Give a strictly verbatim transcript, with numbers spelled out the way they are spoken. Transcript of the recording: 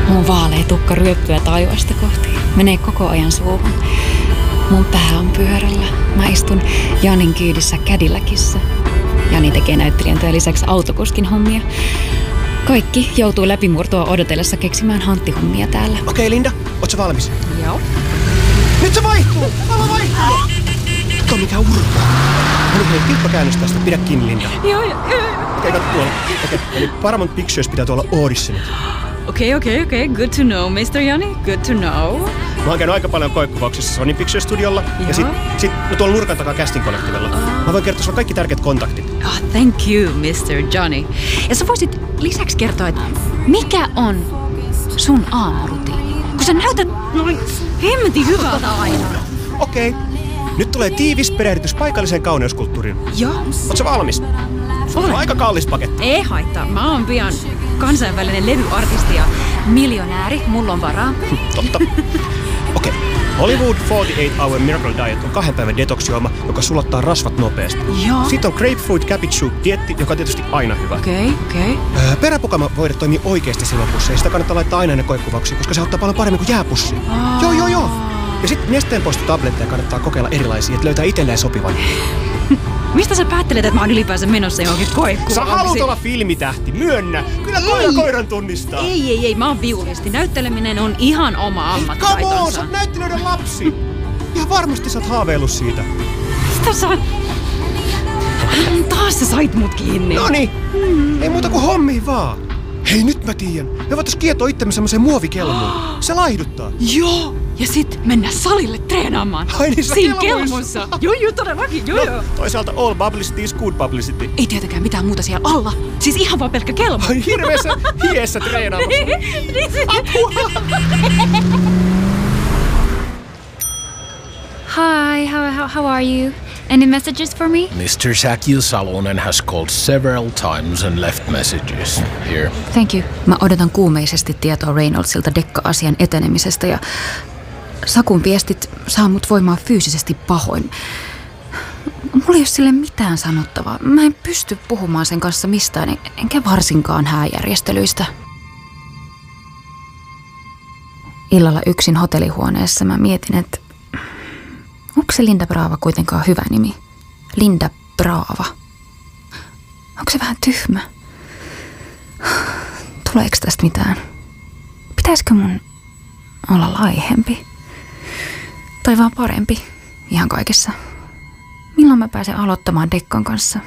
Mun vaalea tukka ryöppyä taivaasta kohti. Menee koko ajan suuhun. Mun pää on pyörällä. Mä istun Janin kyydissä Cadillacissa. Jani tekee näyttelijän työn lisäksi autokuskin hommia. Kaikki joutuu läpimurtoa odotellessa keksimään hanttihommia täällä. Okei, Linda, oot sä valmis? Joo. Nyt se vaihtuu! Valo vaihtuu! Kato mikä urpo. No niin, hei, tiukka käännös tästä. Pidä kiinni, Linda. Joo, joo. Okei, katso tuolla. Okei, eli Paramount Pictures pitää tuolla auditionit. Okei, okei, okei. Good to know, mister Jani. Good to know. Mä oon käynyt aika paljon koekuvauksissa Sony Pictures Studiolla. Joo. Ja sit, sit no tuolla nurkan takaa Casting Collectivella. Oh. Mä voin kertoa sulla kaikki tärkeät kontaktit. Oh, thank you, mister Johnny. Ja sä voisit lisäksi kertoa, että mikä on sun aamurutiini? Kun sä näytät noin hemmetin hyvältä aina. Okei. Nyt tulee tiivis perehditys paikalliseen kauneuskulttuuriin. Joo. Oot sä valmis? Sulla on aika kallis paketti. Ei haittaa. Mä oon pian kansainvälinen levyartisti ja miljonääri. Mulla on varaa. Totta. Okei. Hollywood forty-eight hour Miracle Diet on kahden päivän detoksijuoma, joka sulattaa rasvat nopeasti. Joo. Sitten on Grapefruit Cabbage Soup dietti, joka on tietysti aina hyvä. Okei, okay, okei. Okay. Öö, peräpukama-voide toimii oikeasti silopusseihin. Sitä kannattaa laittaa aina ennen koekuvauksiin, koska se auttaa paljon paremmin kuin jääpussi. Oh. Joo, joo, joo. Ja sitten nesteenpoistotabletteja kannattaa kokeilla erilaisia, että löytää itselleen sopivan. Mistä sä päättelet, että mä oon ylipäänsä menossa johonkin koekuvauksiin? Sä haluut olla filmitähti, myönnä! Kyllä koira koiran tunnistaa. Ei, ei, ei, mä oon viulisti. Näytteleminen on ihan oma ammattitaitonsa. Come on, sä oot näyttelijöiden lapsi! Ihan varmasti sä oot haaveillut siitä. Mistä sä... Taas sä sait mut kiinni. Noniin, mm. ei muuta kuin hommiin vaan. Hei, nyt mä tiedän. Me voitais kietoa itsemme semmoiseen muovikelmuun. Se laihduttaa. Joo, ja sit mennä salille treenaamaan. Ai niissä Siinä kelmuissa. kelmussa. Joo, joo, todellakin, joo, No, joo. toisaalta all publicity is good publicity. Ei tietenkään mitään muuta siellä alla. Siis ihan vaan pelkkä kelmu. Ai hirveessä hiessä treenaamassa. Niin se... Apua! Hi, how, how, how are you? Any messages for me? Mister Sakil Salonen has called several times and left messages. Here. Thank you. Mä odotan kuumeisesti tietoa Reynoldsilta Dekka-asian etenemisestä ja Sakun viestit saa mut voimaan fyysisesti pahoin. Mulla ei ole sille mitään sanottavaa. Mä en pysty puhumaan sen kanssa mistään, enkä varsinkaan hääjärjestelyistä. Illalla yksin hotellihuoneessa mä mietin, että onko se Linda Brava kuitenkaan hyvä nimi? Linda Brava. Onko se vähän tyhmä? Tuleeko tästä mitään? Pitäisikö mun olla laihempi? Tai vaan parempi ihan kaikessa? Milloin mä pääsen aloittamaan Dekkan kanssa?